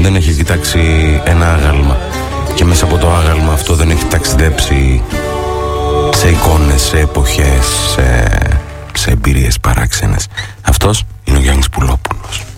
δεν έχει κοιτάξει ένα άγαλμα και μέσα από το άγαλμα αυτό δεν έχει ταξιδέψει σε εικόνες, σε εποχές, σε εμπειρίες παράξενες. Αυτός είναι ο Γιάννης Πουλόπουλος.